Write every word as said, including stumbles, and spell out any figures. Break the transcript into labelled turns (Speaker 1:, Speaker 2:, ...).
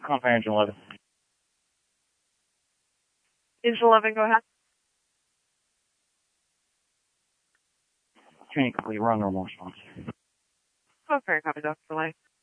Speaker 1: Contact Engine eleven.
Speaker 2: Engine eleven, go ahead.
Speaker 1: Training complete. We're on normal response.
Speaker 2: Okay, copy, Doctor Delay.